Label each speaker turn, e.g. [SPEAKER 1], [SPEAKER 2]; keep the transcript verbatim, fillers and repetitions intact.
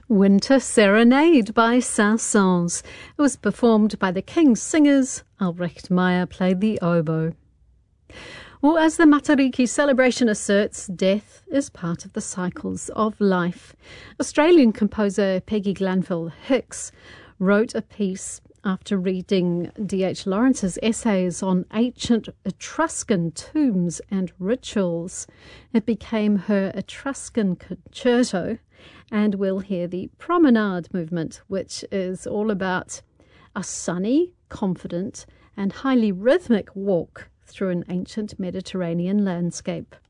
[SPEAKER 1] Winter Serenade by Saint-Saëns. It was performed by the King's Singers. Albrecht Meyer played the oboe. Well, as the Matariki celebration asserts, death is part of the cycles of life. Australian composer Peggy Glanville Hicks wrote a piece after reading D H Lawrence's essays on ancient Etruscan tombs and rituals. It became her Etruscan concerto, and we'll hear the Promenade movement, which is all about a sunny, confident, and highly rhythmic walk through an ancient Mediterranean landscape.